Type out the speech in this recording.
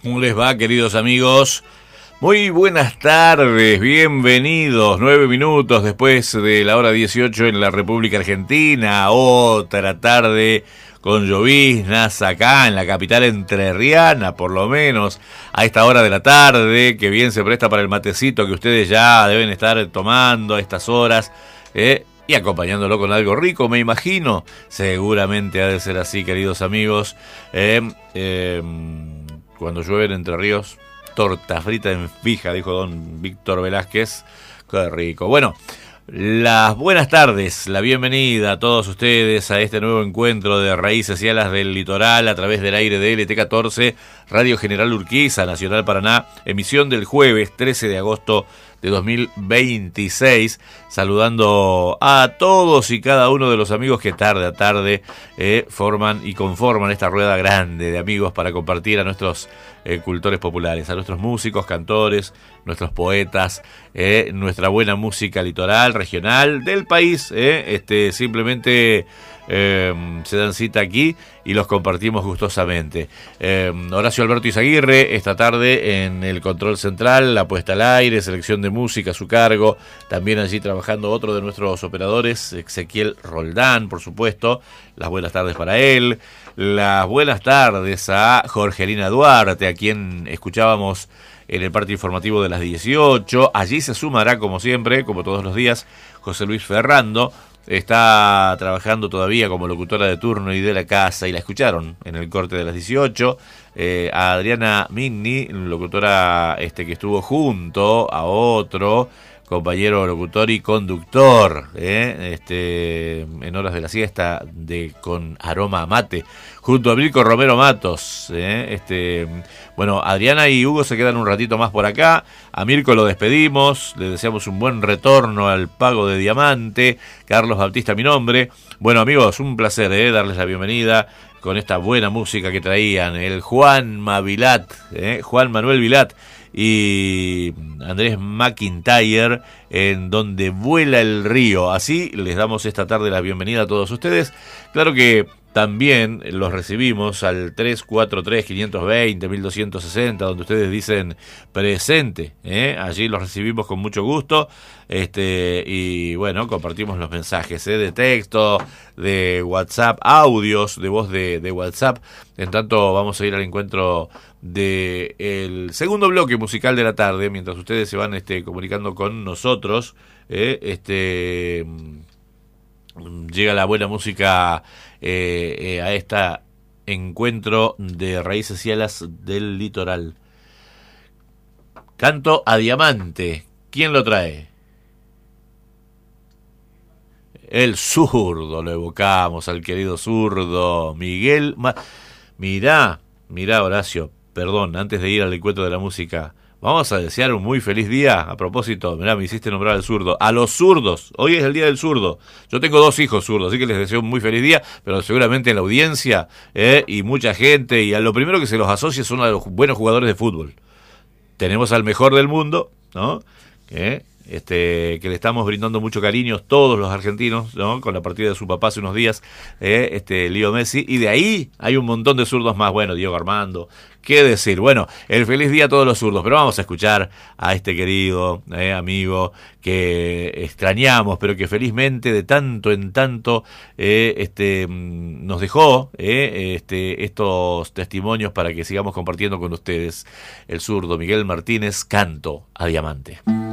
¿Cómo les va, queridos amigos? Muy buenas tardes, bienvenidos. 9 minutos después de la hora 18 en la República Argentina. Otra tarde con lloviznas acá en la capital entrerriana, por lo menos a esta hora de la tarde, que bien se presta para el matecito que ustedes ya deben estar tomando a estas horas, y acompañándolo con algo rico, me imagino. Seguramente ha de ser así, queridos amigos. Cuando llueve en Entre Ríos, torta frita en fija, dijo don Víctor Velázquez. Qué rico. Bueno, las buenas tardes, la bienvenida a todos ustedes a este nuevo encuentro de Raíces y Alas del Litoral a través del aire de LT14, Radio General Urquiza, Nacional Paraná, emisión del jueves 13 de agosto de 2026, saludando a todos y cada uno de los amigos que tarde a tarde forman y conforman esta rueda grande de amigos para compartir a nuestros cultores populares, a nuestros músicos, cantores, nuestros poetas, nuestra buena música litoral, regional, del país, simplemente se dan cita aquí y los compartimos gustosamente. Horacio Alberto Izaguirre esta tarde en el control central, la puesta al aire, selección de música a su cargo, también allí trabajando otro de nuestros operadores, Ezequiel Roldán, por supuesto. Las buenas tardes para él, las buenas tardes a Jorgelina Duarte, a quien escuchábamos en el parte informativo de las 18. Allí se sumará, como siempre, como todos los días, José Luis Ferrando. Está trabajando todavía como locutora de turno y de la casa, y la escucharon en el corte de las 18. A Adriana Migni, locutora que estuvo junto a otro compañero locutor y conductor, en horas de la siesta con aroma a mate, junto a Mirko Romero Matos. Bueno, Adriana y Hugo se quedan un ratito más por acá. A Mirko lo despedimos, le deseamos un buen retorno al pago de diamante. Carlos Bautista, mi nombre. Bueno, amigos, un placer darles la bienvenida con esta buena música que traían el Juan Manuel Vilat y Andrés McIntyre, en Donde Vuela el Río. Así les damos esta tarde la bienvenida a todos ustedes. Claro que también los recibimos al 343-520-1260, donde ustedes dicen presente. Allí los recibimos con mucho gusto. Y bueno, compartimos los mensajes de texto, de WhatsApp, audios de voz de WhatsApp. En tanto, vamos a ir al encuentro del segundo bloque musical de la tarde, mientras ustedes se van comunicando con nosotros. Llega la buena música a este encuentro de Raíces y Alas del Litoral. Canto a Diamante. ¿Quién lo trae? El zurdo, lo evocamos al querido zurdo Miguel. Mirá, Horacio, perdón, antes de ir al encuentro de la música, vamos a desear un muy feliz día. A propósito, mirá, me hiciste nombrar al zurdo. A los zurdos, hoy es el día del zurdo. Yo tengo 2 hijos zurdos, así que les deseo un muy feliz día, pero seguramente en la audiencia y mucha gente, y a lo primero que se los asocia son a los buenos jugadores de fútbol. Tenemos al mejor del mundo, ¿no? Que le estamos brindando mucho cariño todos los argentinos, ¿no? Con la partida de su papá hace unos días, Leo Messi, y de ahí hay un montón de zurdos más. Bueno, Diego Armando, qué decir. Bueno, el feliz día a todos los zurdos, pero vamos a escuchar a este querido amigo que extrañamos, pero que felizmente de tanto en tanto nos dejó estos testimonios para que sigamos compartiendo con ustedes. El zurdo Miguel Martínez, Canto a Diamante.